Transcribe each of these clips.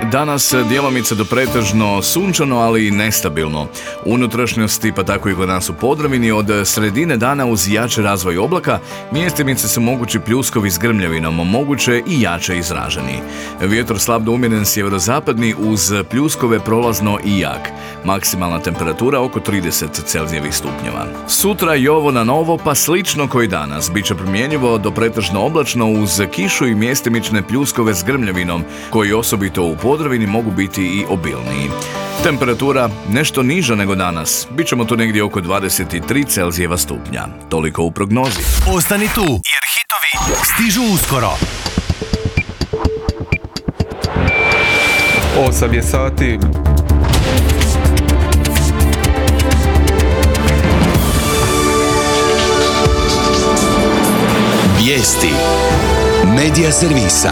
Danas djelomice do pretežno sunčano, ali i nestabilno. U unutrašnjosti, pa tako i kod nas u Podravini, od sredine dana uz jači razvoj oblaka, mjestimice su mogući pljuskovi s grmljavinom, moguće i jače izraženi. Vjetar slab do umjeren sjeverozapadni uz pljuskove prolazno i jak. Maksimalna temperatura oko 30 Celzijevih stupnjeva. Sutra i ovo na novo, pa slično koji danas. Biće promjenjivo do pretežno oblačno uz kišu i mjestimične pljuskove s grmljavinom, koji osobito u Podravini mogu biti i obilniji. Temperatura nešto niža nego danas. Bićemo tu negdje oko 23 Celzijeva stupnja. Toliko u prognozi. Ostani tu, jer hitovi stižu uskoro. 8 je sati. Vijesti Medija servisa.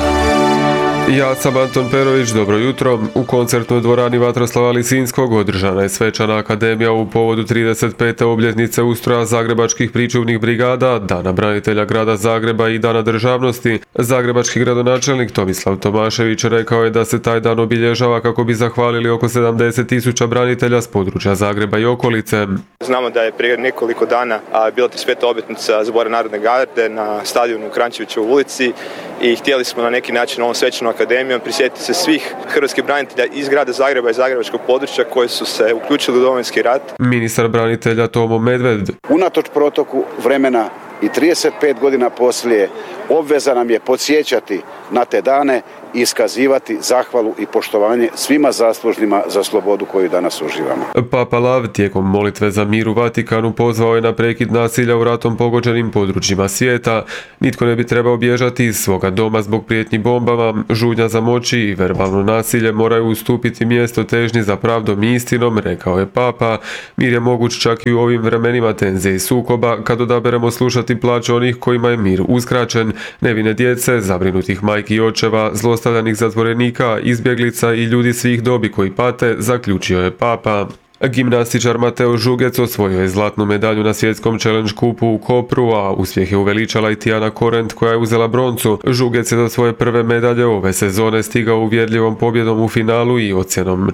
Ja sam Anton Perović, dobro jutro. U koncertnoj dvorani Vatroslava Lisinskog održana je svečana akademija u povodu 35. obljetnice ustroja zagrebačkih pričuvnih brigada, Dana branitelja grada Zagreba i Dana državnosti. Zagrebački gradonačelnik Tomislav Tomašević rekao je da se taj dan obilježava kako bi zahvalili oko 70.000 branitelja s područja Zagreba i okolice. Znamo da je prije nekoliko dana bila 35. obljetnica Zbora narodne garde na stadionu u Kranjčevićevoj ulici i htjeli smo na neki način ovom svečanom akademijom prisjetiti se svih hrvatskih branitelja iz grada Zagreba i zagrebačkog područja koji su se uključili u Domovinski rat. Ministar branitelja Tomo Medved. Unatoč protoku vremena i 35 godina poslije obveza nam je podsjećati na te dane i iskazivati zahvalu i poštovanje svima zaslužnima za slobodu koju danas uživamo. Papa Lav tijekom molitve za mir u Vatikanu pozvao je na prekid nasilja u ratom pogođenim područjima svijeta. Nitko ne bi trebao bježati iz svoga doma zbog prijetnji bombama, žudnja za moći i verbalno nasilje moraju ustupiti mjesto težnji za pravdom i istinom, rekao je Papa. Mir je moguć čak i u ovim vremenima tenzije i sukoba, kad odaberemo slušati plać onih kojima je mir uskraćen, nevine djece, zabrinutih majki i očeva, zlostavljanih zatvorenika, izbjeglica i ljudi svih dobi koji pate, zaključio je Papa. Gimnastičar Mateo Žugec osvojio je zlatnu medalju na svjetskom challenge kupu u Kopru, a uspjeh je uveličala i Tijana Korent koja je uzela broncu. Žugec je do svoje prve medalje ove sezone stigao uvjerljivom pobjedom u finalu i ocjenom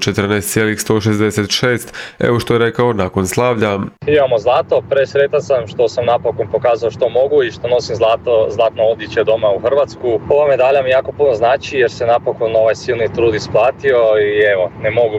14,166. Evo što je rekao nakon slavlja. Imamo zlato, presretan sam što sam napokon pokazao što mogu i što nosim zlatno odličje doma u Hrvatsku. Ova medalja mi jako puno znači jer se napokon ovaj silni trud isplatio i evo,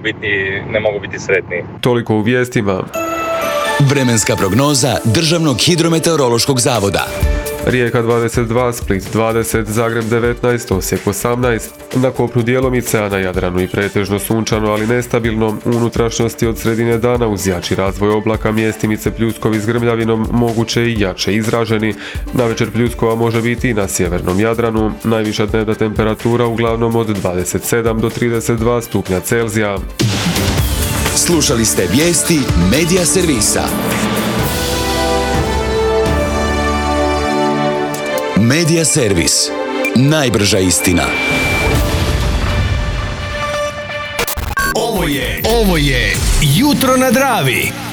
ne mogu biti sretniji. Toliko u vijestima. Vremenska prognoza Državnog hidrometeorološkog zavoda. Rijeka 22, Split 20, Zagreb 19, Osijek 18. Na kopnu djelomice, a na Jadranu i pretežno sunčano, ali nestabilno. U unutrašnjosti od sredine dana uz jači razvoj oblaka, mjestimice pljuskovi s grmljavinom, moguće i jače izraženi. Navečer pljuskova može biti i na sjevernom Jadranu. Najviša dnevna temperatura uglavnom od 27 do 32 stupnja Celzija. Slušali ste vijesti Medija servisa. Medija servis. Najbrža istina. Ovo je Jutro na Dravi.